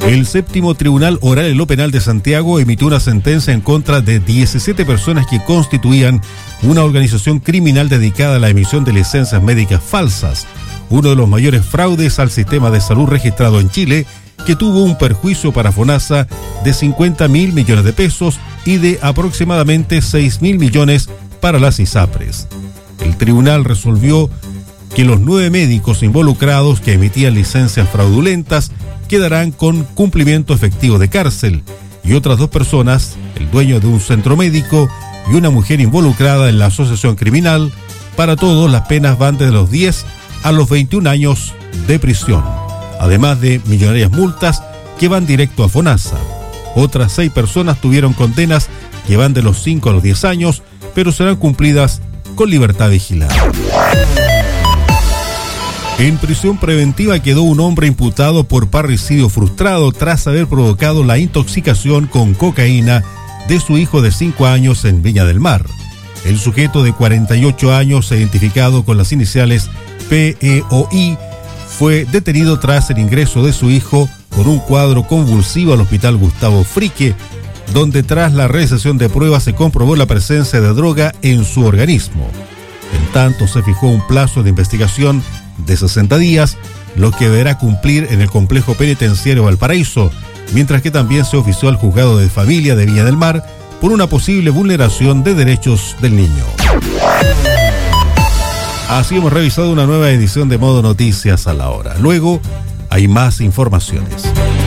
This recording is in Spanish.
El séptimo Tribunal Oral en lo Penal de Santiago emitió una sentencia en contra de 17 personas que constituían una organización criminal dedicada a la emisión de licencias médicas falsas, uno de los mayores fraudes al sistema de salud registrado en Chile, que tuvo un perjuicio para FONASA de 50.000 millones de pesos y de aproximadamente 6.000 millones para las ISAPRES. El tribunal resolvió que los 9 médicos involucrados que emitían licencias fraudulentas quedarán con cumplimiento efectivo de cárcel, y otras 2 personas, el dueño de un centro médico y una mujer involucrada en la asociación criminal, para todos las penas van desde los 10 a los 21 años de prisión, además de millonarias multas que van directo a FONASA. Otras 6 personas tuvieron condenas que van de los 5 a los 10 años, pero serán cumplidas con libertad vigilada. En prisión preventiva quedó un hombre imputado por parricidio frustrado tras haber provocado la intoxicación con cocaína de su hijo de 5 años en Viña del Mar. El sujeto de 48 años, identificado con las iniciales PEOI, fue detenido tras el ingreso de su hijo con un cuadro convulsivo al Hospital Gustavo Frique, donde tras la realización de pruebas se comprobó la presencia de droga en su organismo. En tanto, se fijó un plazo de investigación de 60 días, lo que deberá cumplir en el complejo penitenciario Valparaíso, mientras que también se ofició al juzgado de familia de Viña del Mar por una posible vulneración de derechos del niño. Así hemos revisado una nueva edición de Modo Noticias a la hora. Luego hay más informaciones.